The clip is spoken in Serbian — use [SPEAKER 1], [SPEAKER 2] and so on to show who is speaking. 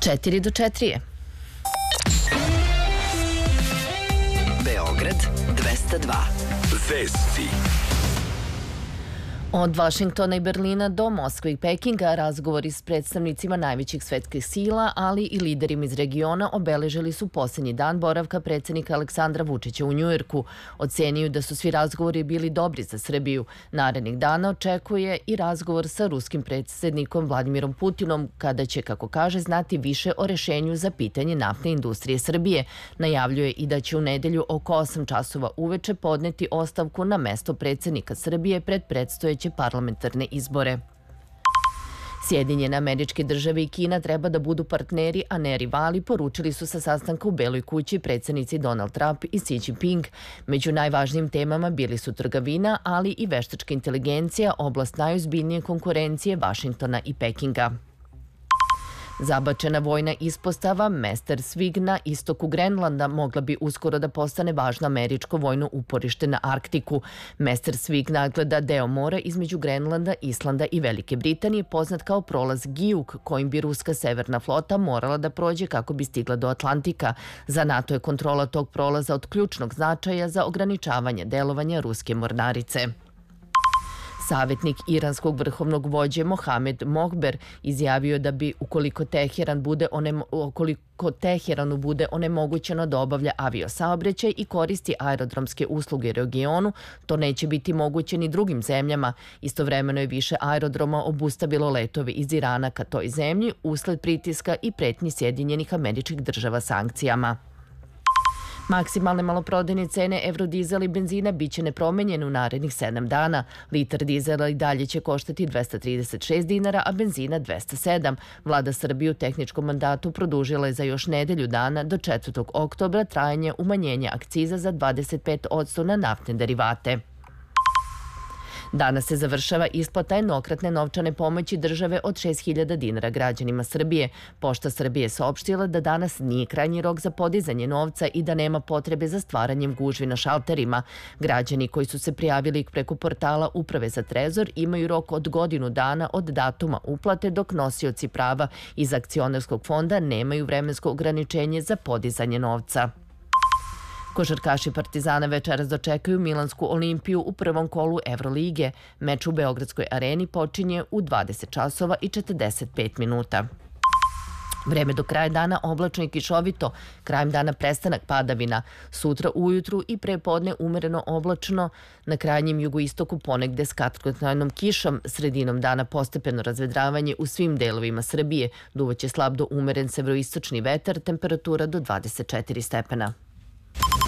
[SPEAKER 1] 4 do 4 je.
[SPEAKER 2] Beograd 202. Vesti.
[SPEAKER 1] Od Vašingtona i Berlina do Moskve i Pekinga razgovori s predstavnicima najvećih svetskih sila, ali i liderima iz regiona obeležili su posljednji dan boravka predsjednika Aleksandra Vučića u Njujorku. Ocenjuju da su svi razgovori bili dobri za Srbiju. Narednih dana očekuje i razgovor sa ruskim predsjednikom Vladimirom Putinom, kada će, kako kaže, znati više o rešenju za pitanje naftne industrije Srbije. Najavljuje i da će u nedelju oko 8 časova uveče podneti ostavku na mesto predsjednika Srbije pred predstojeće parlamentarne izbore. Sjedinjene Američke Države i Kina treba da budu partneri, a ne rivali, poručili su sa sastanka u Beloj kući predsjednici Donald Trump i Xi Jinping. Među najvažnijim temama bili su trgovina, ali i veštačka inteligencija, oblast najozbiljnije konkurencije Vašingtona i Pekinga. Zabačena vojna ispostava Messerschmitt na istoku Grenlanda mogla bi uskoro da postane važno američko vojno uporište na Arktiku. Messerschmitt nadgleda deo mora između Grenlanda, Islanda i Velike Britanije, poznat kao prolaz Gijuk, kojim bi ruska severna flota morala da prođe kako bi stigla do Atlantika. Za NATO je kontrola tog prolaza od ključnog značaja za ograničavanje delovanja ruske mornarice. Savjetnik iranskog vrhovnog vođe Mohamed Mohber izjavio da bi ukoliko Teheranu bude onemogućeno da obavlja aviosaobraćaj i koristi aerodromske usluge u regionu, to neće biti moguće ni drugim zemljama. Istovremeno je više aerodroma obustavilo letove iz Irana ka toj zemlji usled pritiska i pretnji Sjedinjenih Američkih Država sankcijama. Maksimalne maloprodajne cene evrodizel i benzina biće nepromenjene u narednih 7 dana. Litar dizela i dalje će koštati 236 dinara, a benzina 207. Vlada Srbije u tehničkom mandatu produžila je za još nedelju dana do 4. oktobra trajanje umanjenja akciza za 25% na naftne derivate. Danas se završava isplata jednokratne novčane pomoći države od 6.000 dinara građanima Srbije. Pošta Srbije saopštila da danas nije krajnji rok za podizanje novca i da nema potrebe za stvaranjem gužvi na šalterima. Građani koji su se prijavili preko portala Uprave za trezor imaju rok od godinu dana od datuma uplate, dok nosioci prava iz akcionarskog fonda nemaju vremensko ograničenje za podizanje novca. Košarkaši Partizana večeras dočekaju Milansku Olimpiju u prvom kolu Evrolige. Meč u Beogradskoj areni počinje u 20 časova i 45 minuta. Vreme do kraja dana oblačno i kišovito, krajem dana prestanak padavina. Sutra ujutru i prepodne umereno oblačno, na krajnjem jugoistoku ponegde s kratkotrajnom kišom, sredinom dana postepeno razvedravanje u svim delovima Srbije. Duvaće slab do umeren severoistočni vetar, temperatura do 24 stepena.